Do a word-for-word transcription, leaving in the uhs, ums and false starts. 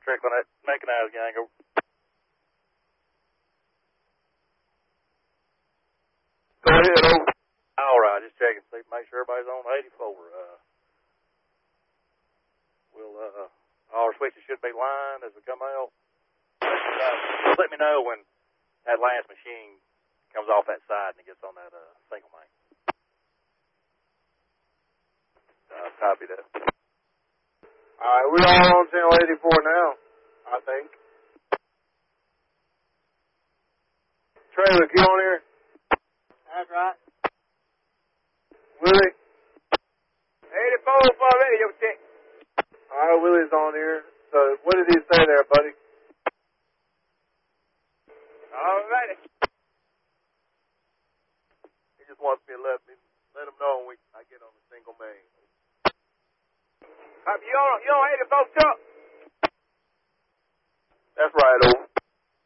trickling that mechanized gang over. Go ahead, over. All right, just checking, see, make sure everybody's on eighty-four. Uh, we'll, uh, all our switches should be lined as we come out. Just let me know when that last machine comes off that side and it gets on that uh, single main. Uh, copy that. All right, we're all on channel eighty-four now, I think. Trailer, you on here? That's right. Willie? eighty-four for radio check. All right, Willie's on here. So what did he say there, buddy? All righty. He just wants me to let me let him know when we, I get on the single main. Copy, you on, you on eighty-four truck? That's right, over.